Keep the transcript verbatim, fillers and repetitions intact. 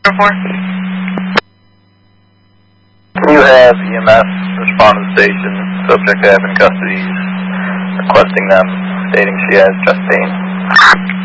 four. Can you have E M S respond to the station, subject to have in custody, requesting them, stating she has chest pain?